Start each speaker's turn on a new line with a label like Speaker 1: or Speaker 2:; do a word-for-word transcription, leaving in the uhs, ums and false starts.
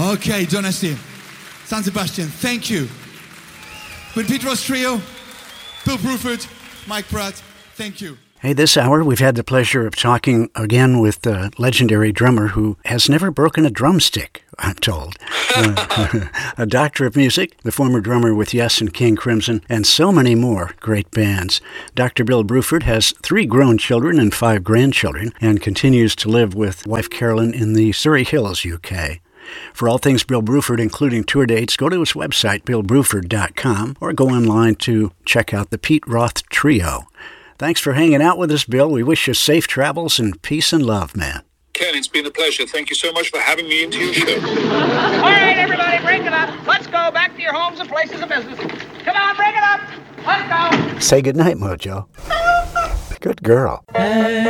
Speaker 1: Okay, John Astin, San Sebastian, thank you. With Petros Trio, Bill Bruford, Mike Pratt, thank you.
Speaker 2: Hey, this hour we've had the pleasure of talking again with the legendary drummer who has never broken a drumstick, I'm told. Uh, a doctor of music, the former drummer with Yes and King Crimson, and so many more great bands. Doctor Bill Bruford has three grown children and five grandchildren and continues to live with wife Carolyn in the Surrey Hills, U K. For all things Bill Bruford, including tour dates, go to his website, bill bruford dot com, or go online to check out the Pete Roth Trio. Thanks for hanging out with us, Bill. We wish you safe travels and peace and love, man.
Speaker 3: Ken, it's been a pleasure. Thank you so much for having me into your show.
Speaker 4: All right, everybody, break it up. Let's go back to your homes and places of business. Come on, break it up. Let's go.
Speaker 2: Say goodnight, Mojo. Good girl.